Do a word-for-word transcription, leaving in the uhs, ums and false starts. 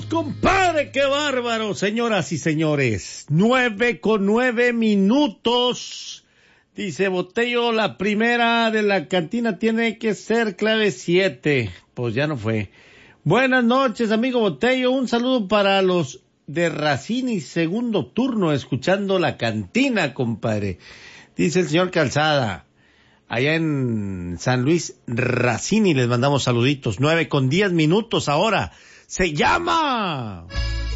compadre! ¡Qué bárbaro! Señoras y señores, nueve con nueve minutos. Dice Botello, la primera de la cantina tiene que ser clave siete. Pues ya no fue. Buenas noches, amigo Botello. Un saludo para los de Racini, segundo turno, escuchando la cantina, compadre. Dice el señor Calzada. Allá en San Luis Racini les mandamos saluditos. Nueve con diez minutos ahora. Se llama